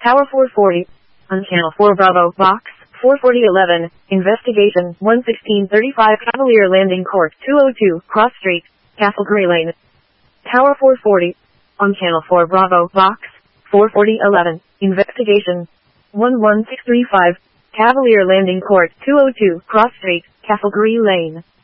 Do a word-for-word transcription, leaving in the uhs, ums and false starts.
Tower four forty. On Channel four Bravo, Box four forty eleven. Investigation one sixteen thirty-five Cavalier Landing Court two oh two, Cross Street, Castlegrey Lane. Tower four forty. On Channel four Bravo, Box four forty eleven. Investigation one one six three five. Cavalier Landing Court two oh two, Cross Street, Castlegrey Lane.